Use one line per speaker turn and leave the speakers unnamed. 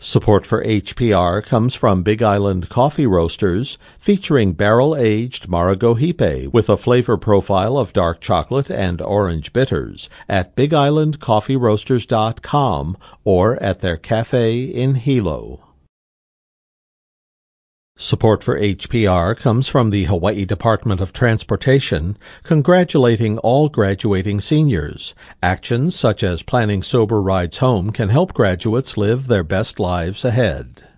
Support for HPR comes from Big Island Coffee Roasters, featuring barrel-aged Maragohipe with a flavor profile of dark chocolate and orange bitters at BigIslandCoffeeRoasters.com or at their cafe in Hilo. Support for HPR comes from the Hawaii Department of Transportation, congratulating all graduating seniors. Actions such as planning sober rides home can help graduates live their best lives ahead.